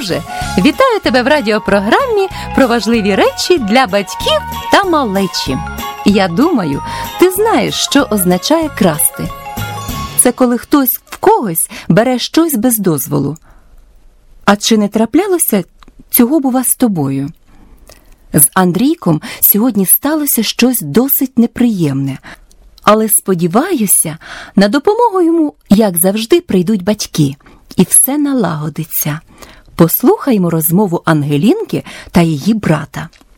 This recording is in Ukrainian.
друже! Вітаю тебе в радіопрограмі про важливі речі для батьків та малечі. Я думаю, ти знаєш, що означає красти. Це коли хтось в когось бере щось без дозволу. А чи не траплялося цього, бува, з тобою? З Андрійком сьогодні сталося щось досить неприємне. Але сподіваюся, на допомогу йому, як завжди, прийдуть батьки. І все налагодиться. Послухаймо розмову Ангелінки та її брата.